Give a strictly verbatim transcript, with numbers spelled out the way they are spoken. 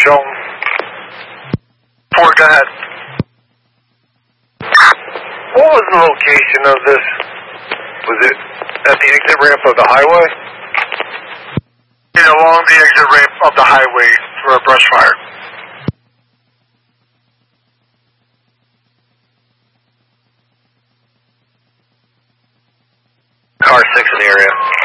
Shelton. Ford, go ahead. What was the location of this? Was it at the exit ramp of the highway? Yeah, along the exit ramp of the highway for a brush fire. Car six in the area.